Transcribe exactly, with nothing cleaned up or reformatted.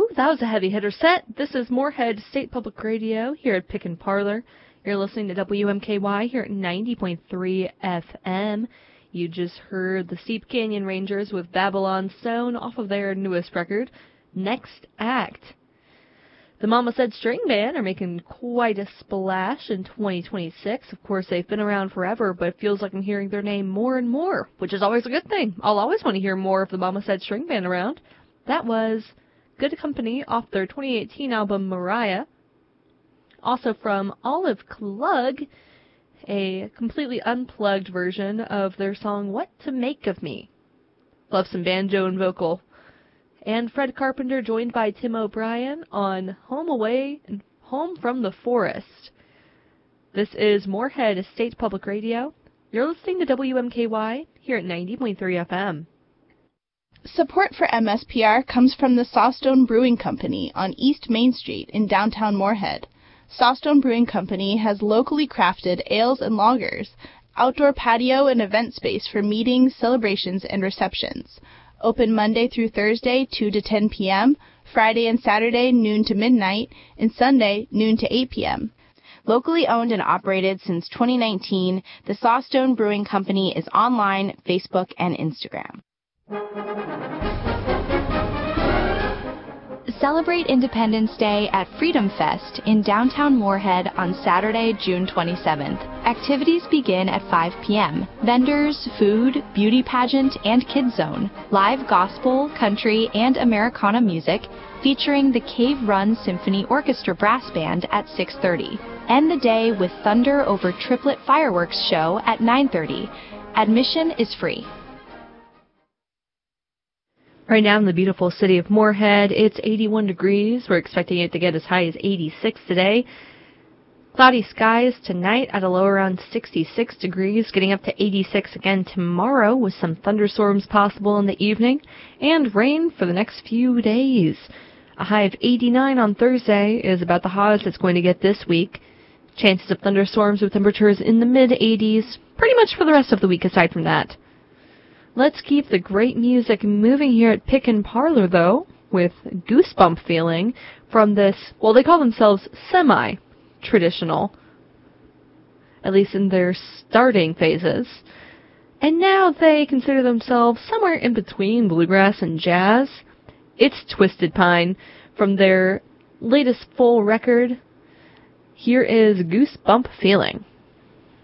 Woo, that was a heavy hitter set. This is Moorhead State Public Radio here at Pick and Parlor. You're listening to W M K Y here at ninety point three F M. You just heard the Steep Canyon Rangers with Babylon Stone off of their newest record, Next Act. The Mama Said String Band are making quite a splash in twenty twenty-six. Of course, they've been around forever, but it feels like I'm hearing their name more and more, which is always a good thing. I'll always want to hear more of the Mama Said String Band around. That was Good Company off their twenty eighteen album Mariah. Also from Olive Klug, a completely unplugged version of their song What to Make of Me. Love some banjo and vocal. And Fred Carpenter joined by Tim O'Brien on Home Away and Home from the Forest. This is Moorhead State Public Radio. You're listening to W M K Y here at ninety point three F M. Support for M S P R comes from the Sawstone Brewing Company on East Main Street in downtown Moorhead. Sawstone Brewing Company has locally crafted ales and lagers, outdoor patio and event space for meetings, celebrations, and receptions. Open Monday through Thursday, two to ten p.m., Friday and Saturday, noon to midnight, and Sunday, noon to eight p.m. Locally owned and operated since twenty nineteen, the Sawstone Brewing Company is online, Facebook, and Instagram. Celebrate Independence Day at Freedom Fest in downtown Moorhead on Saturday, June twenty-seventh. Activities begin at five p.m. Vendors, food, beauty pageant, and kids zone. Live gospel, country, and Americana music featuring the Cave Run Symphony Orchestra Brass Band at six thirty. End the day with Thunder Over Triplet Fireworks Show at nine thirty. Admission is free. Right now in the beautiful city of Moorhead, it's eighty-one degrees. We're expecting it to get as high as eighty-six today. Cloudy skies tonight at a low around sixty-six degrees, getting up to eighty-six again tomorrow with some thunderstorms possible in the evening, and rain for the next few days. A high of eighty-nine on Thursday is about the hottest it's going to get this week. Chances of thunderstorms with temperatures in the mid-eighties, pretty much for the rest of the week aside from that. Let's keep the great music moving here at Pick and Parlor, though, with Goosebump Feeling from this, well, they call themselves semi-traditional, at least in their starting phases. And now they consider themselves somewhere in between bluegrass and jazz. It's Twisted Pine from their latest full record. Here is Goosebump Feeling.